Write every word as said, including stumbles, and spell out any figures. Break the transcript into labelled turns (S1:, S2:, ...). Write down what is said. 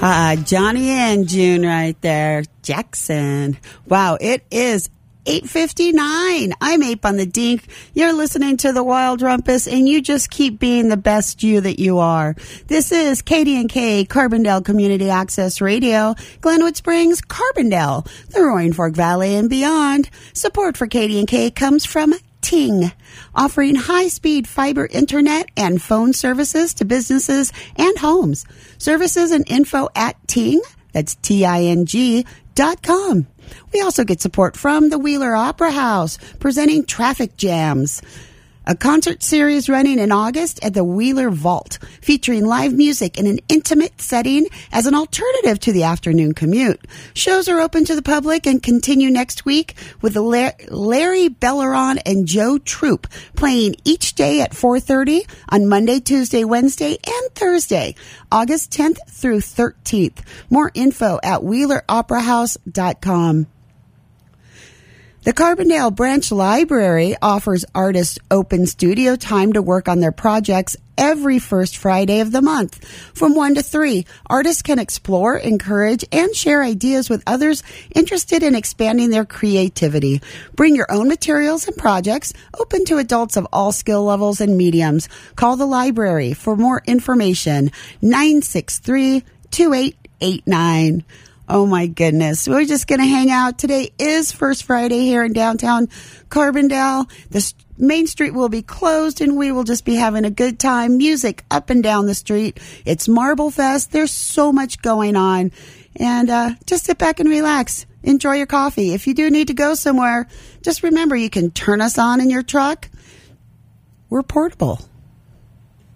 S1: Uh, Johnny and June right there. Jackson. Wow, it is eight fifty-nine. I'm Ape on the Dink. You're listening to the Wild Rumpus, and you just keep being the best you that you are. This is K D and K, Carbondale Community Access Radio, Glenwood Springs, Carbondale, the Roaring Fork Valley, and beyond. Support for K D and K comes from Ting, offering high-speed fiber internet and phone services to businesses and homes. Services and info at Ting, that's T I N G, dot com. We also get support from the Wheeler Opera House, presenting Traffic Jams, a concert series running in August at the Wheeler Vault, featuring live music in an intimate setting as an alternative to the afternoon commute. Shows are open to the public and continue next week with the La- Larry Belleron and Joe Troop playing each day at four thirty on Monday, Tuesday, Wednesday, and Thursday, August tenth through thirteenth. More info at wheeler opera house dot com. The Carbondale Branch Library offers artists open studio time to work on their projects every first Friday of the month. From one to three, artists can explore, encourage, and share ideas with others interested in expanding their creativity. Bring your own materials and projects, open to adults of all skill levels and mediums. Call the library for more information, nine six three, two eight eight nine. Oh, my goodness. We're just going to hang out. Today is First Friday here in downtown Carbondale. The main street will be closed, and we will just be having a good time. Music up and down the street. It's Marble Fest. There's so much going on. And uh, just sit back and relax. Enjoy your coffee. If you do need to go somewhere, just remember you can turn us on in your truck. We're portable.